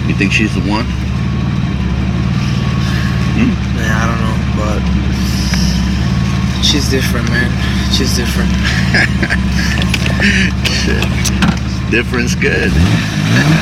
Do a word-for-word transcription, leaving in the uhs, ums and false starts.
You think she's the one? Hmm? Man, I don't know, but she's different, man. She's different. Shit. Different's good.